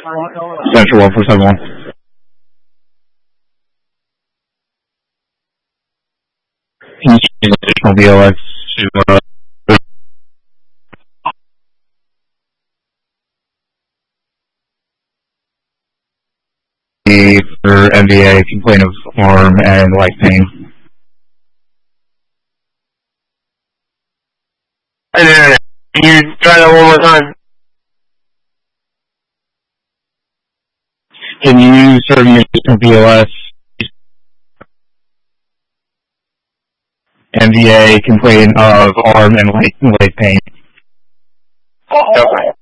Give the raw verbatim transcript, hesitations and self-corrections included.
Central one four seven one. Can you change additional B O X to uh, for M V A, complaint of arm and leg pain? Hey there, can you try that one more time? Can you serve your additional B O S? M V A, complaint of arm and leg, leg pain. Okay.